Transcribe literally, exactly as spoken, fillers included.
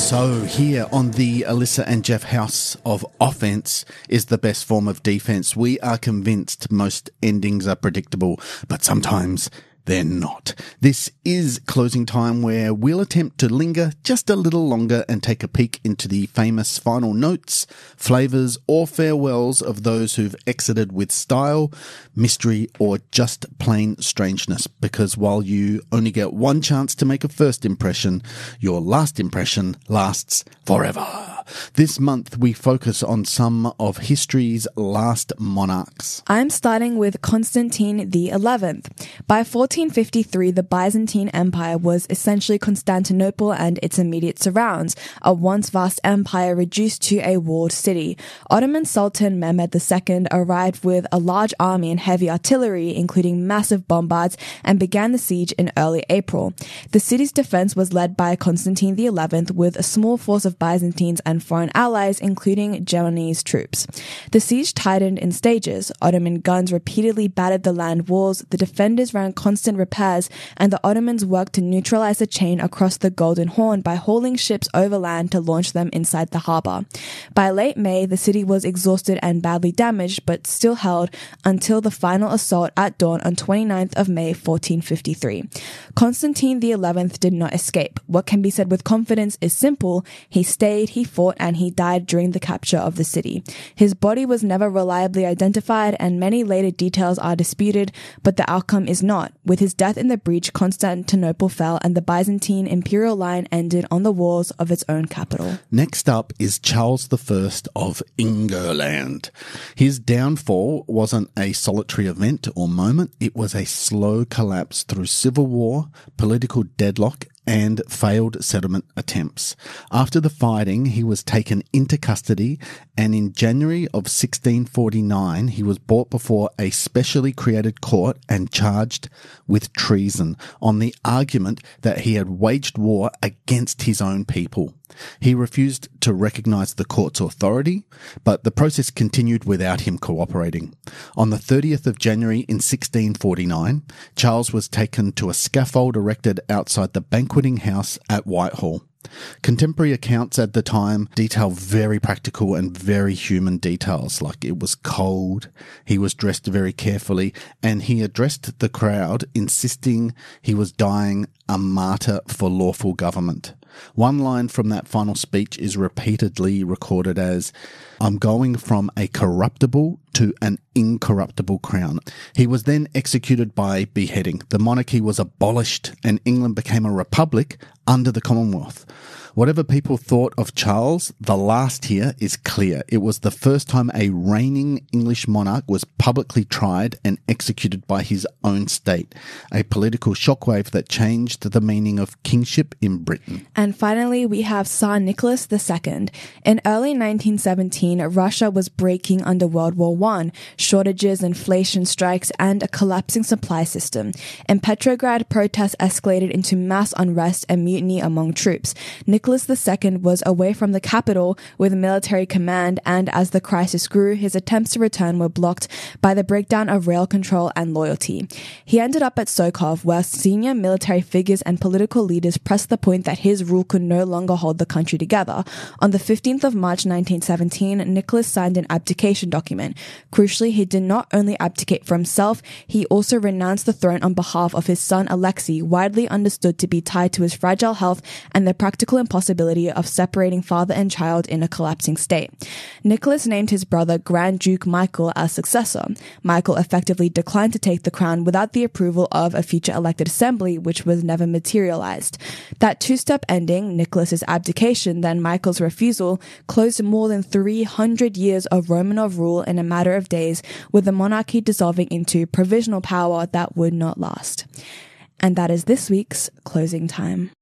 So here on the Alyssa and Jeff House of Offense is the best form of defense. We are convinced most endings are predictable, but sometimes they're not. This is Closing Time, where we'll attempt to linger just a little longer and take a peek into the famous final notes, flavours or farewells of those who've exited with style, mystery or just plain strangeness. Because while you only get one chance to make a first impression, your last impression lasts forever. This month we focus on some of history's last monarchs. I'm starting with Constantine the eleventh. By fourteen fifty-three, the Byzantine Empire was essentially Constantinople and its immediate surrounds, a once vast empire reduced to a walled city. Ottoman Sultan Mehmed the Second arrived with a large army and heavy artillery, including massive bombards, and began the siege in early April. The city's defense was led by Constantine the eleventh with a small force of Byzantines and foreign allies, including Genoese troops. The siege tightened in stages. Ottoman guns repeatedly battered the land walls, the defenders ran constant repairs, and the Ottomans worked to neutralize the chain across the Golden Horn by hauling ships overland to launch them inside the harbour. By late May, the city was exhausted and badly damaged, but still held until the final assault at dawn on twenty-ninth of May fourteen fifty-three. Constantine the eleventh did not escape. What can be said with confidence is simple: he stayed, he fought, and he died during the capture of the city. His body was never reliably identified, and many later details are disputed, but the outcome is not. With his death in the breach, Constantinople fell, and the Byzantine imperial line ended on the walls of its own capital. Next up is Charles the First of England. His downfall wasn't a solitary event or moment. It was a slow collapse through civil war, political deadlock, and failed settlement attempts. After the fighting, he was taken into custody, and in January of sixteen forty-nine, he was brought before a specially created court and charged with treason on the argument that he had waged war against his own people. He refused to recognise the court's authority, but the process continued without him cooperating. On the thirtieth of January in sixteen forty-nine, Charles was taken to a scaffold erected outside the banqueting house at Whitehall. Contemporary accounts at the time detail very practical and very human details, like it was cold, he was dressed very carefully, and he addressed the crowd insisting he was dying a martyr for lawful government. One line from that final speech is repeatedly recorded as, "I'm going from a corruptible to an incorruptible crown." He was then executed by beheading. The monarchy was abolished and England became a republic under the Commonwealth. Whatever people thought of Charles, the last here is clear. It was the first time a reigning English monarch was publicly tried and executed by his own state, a political shockwave that changed the meaning of kingship in Britain. And finally, we have Tsar Nicholas the Second. In early nineteen seventeen, Russia was breaking under World War One, shortages, inflation strikes, and a collapsing supply system. In Petrograd, protests escalated into mass unrest and mutiny among troops. Nicholas the Second was away from the capital with military command, and as the crisis grew, his attempts to return were blocked by the breakdown of rail control and loyalty. He ended up at Sokov, where senior military figures and political leaders pressed the point that his rule could no longer hold the country together. On the fifteenth of March nineteen seventeen, Nicholas signed an abdication document. Crucially, he did not only abdicate for himself, he also renounced the throne on behalf of his son Alexei, widely understood to be tied to his fragile health and the practical impossibility of separating father and child in a collapsing state. Nicholas named his brother Grand Duke Michael as successor. Michael effectively declined to take the crown without the approval of a future elected assembly, which was never materialized. That two-step ending, Nicholas's abdication, then Michael's refusal, closed more than three hundred years of Romanov rule in a matter of days, with the monarchy dissolving into provisional power that would not last. And that is this week's Closing Time.